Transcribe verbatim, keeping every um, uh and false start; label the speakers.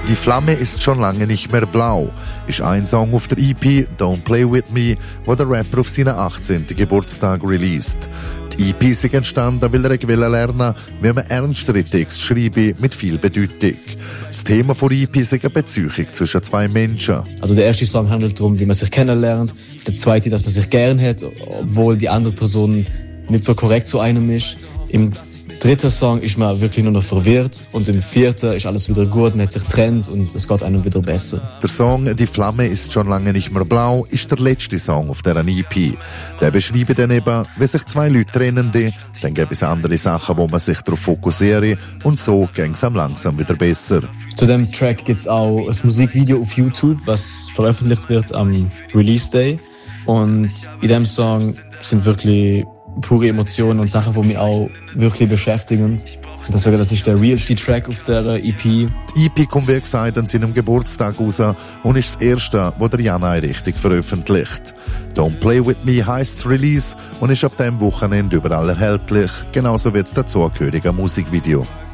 Speaker 1: Die Flamme ist schon lange nicht mehr blau ist ein Song auf der E P «Don't Play With Me», wo der Rapper auf seinen achtzehnten Geburtstag released. Die E P ist entstanden, weil er wollte lernen, wie man ernstere Texte schreibe mit viel Bedeutung. Das Thema der E P ist eine Beziehung zwischen zwei Menschen.
Speaker 2: Also der erste Song handelt darum, wie man sich kennenlernt. Der zweite, dass man sich gern hat, obwohl die andere Person nicht so korrekt zu einem ist. Im dritten Song ist man wirklich nur noch verwirrt und im vierten ist alles wieder gut, man hat sich getrennt und es geht einem wieder besser.
Speaker 1: Der Song «Die Flamme ist schon lange nicht mehr blau» ist der letzte Song auf dieser E P. Der beschreibt dann eben, wie sich zwei Leute trennen, dann gibt es andere Sachen, wo man sich darauf fokussiert und so ging es langsam wieder besser.
Speaker 2: Zu dem Track gibt es auch ein Musikvideo auf YouTube, was veröffentlicht wird am Release Day. Und in dem Song sind wirklich pure Emotionen und Sachen, die mich auch wirklich beschäftigen. Und deswegen, das ist der realste Track auf der E P.
Speaker 1: Die E P kommt, wie gesagt, an seinem Geburtstag raus und ist das erste, das der Jan richtig veröffentlicht. «Don't Play With Me» heisst Release und ist ab diesem Wochenende überall erhältlich, genauso wie das dazugehörige Musikvideo.